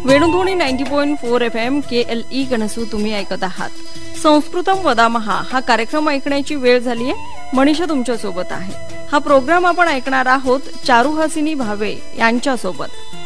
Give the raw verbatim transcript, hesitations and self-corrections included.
Venudhwani ninety point four F M के L E कणसू तुम्ही ऐकत आहात. संस्कृतम वदामहा हा कार्यक्रम ऐकण्याची वेळ झाली आहे. मनीषा तुमच्या सोबत आहे. हा प्रोग्राम आपण ऐकणार आहोत चारुहासिनी भावे यांच्या सोबत.